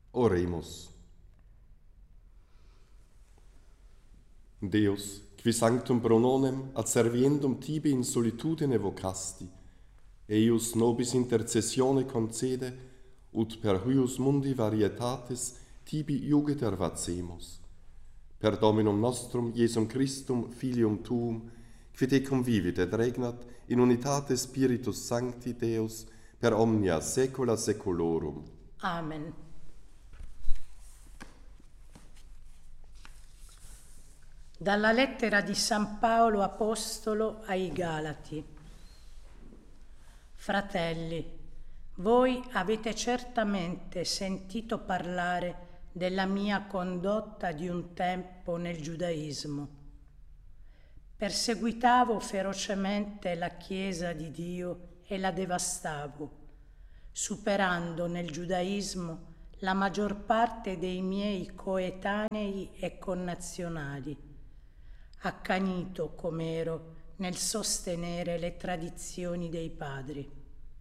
Oremus. Deus, qui sanctum prononem ad serviendum tibi in solitudine vocasti, eius nobis intercessione concede, ut per huius mundi varietatis tibi iugiter vacemus. Per Dominum nostrum, Iesum Christum, Filium Tuum, qui te convivit et regnat in unitate Spiritus Sancti Deus, per omnia saecula saeculorum. Amen. Dalla lettera di San Paolo Apostolo ai Galati. Fratelli, voi avete certamente sentito parlare della mia condotta di un tempo nel giudaismo. Perseguitavo ferocemente la Chiesa di Dio e la devastavo, superando nel giudaismo la maggior parte dei miei coetanei e connazionali, accanito com'ero nel sostenere le tradizioni dei padri.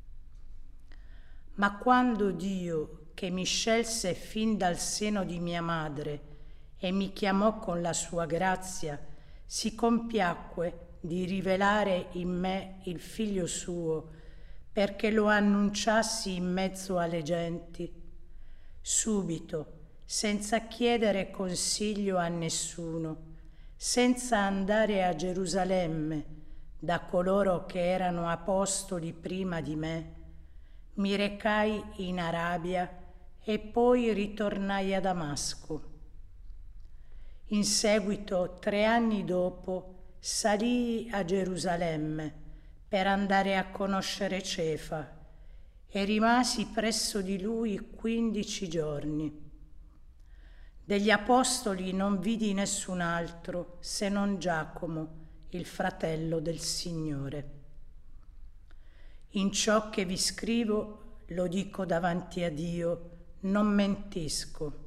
Ma quando Dio, che mi scelse fin dal seno di mia madre e mi chiamò con la sua grazia, si compiacque di rivelare in me il Figlio suo, perché lo annunciassi in mezzo alle genti, subito, senza chiedere consiglio a nessuno, senza andare a Gerusalemme da coloro che erano apostoli prima di me, mi recai in Arabia e poi ritornai a Damasco. In seguito, 3 anni dopo, salii a Gerusalemme per andare a conoscere Cefa e rimasi presso di lui 15 giorni. Degli apostoli non vidi nessun altro se non Giacomo, il fratello del Signore. In ciò che vi scrivo, lo dico davanti a Dio, non mentisco.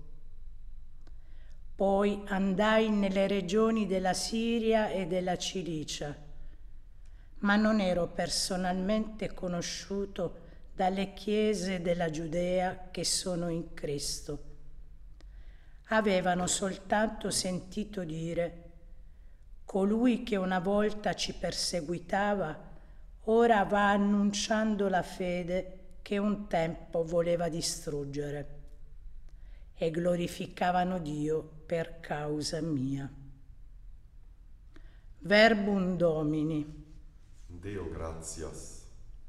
Poi andai nelle regioni della Siria e della Cilicia, ma non ero personalmente conosciuto dalle chiese della Giudea che sono in Cristo. Avevano soltanto sentito dire: colui che una volta ci perseguitava ora va annunciando la fede che un tempo voleva distruggere, e glorificavano Dio per causa mia. Verbum Domini. Deo gratias.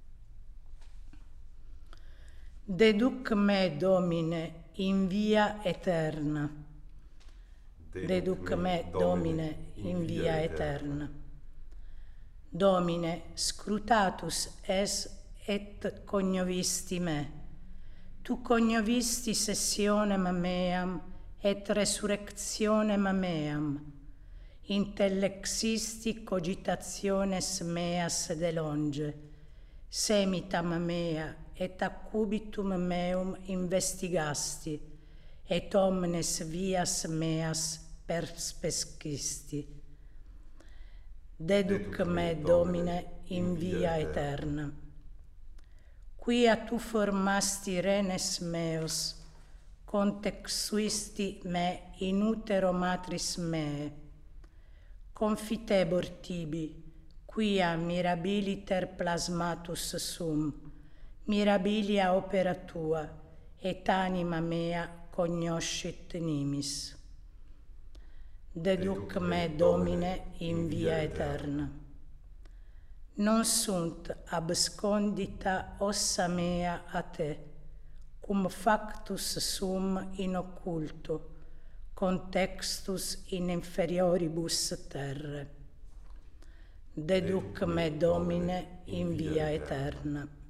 Deduc me, Domine, in via eterna. Deduc me, Domine, in via eterna. Domine, scrutatus es et cognovisti me. Tu cognovisti sessionem meam et resurrectionem meam. Intellexisti cogitationes meas de longe. Semitam mea et accubitum meum investigasti, et omnes vias meas perspescisti. Deduc me, Domine, in via eterna. Quia tu formasti renes meos, contexuisti me in utero matris mee. Confitebor tibi, quia mirabiliter plasmatus sum, mirabilia opera tua, et anima mea cognoscit nimis. Deduc me, Domine, in via eterna. Non sunt abscondita ossa mea a te, cum factus sum in occulto, contextus in inferioribus terre. Deduc me, Domine, in via eterna.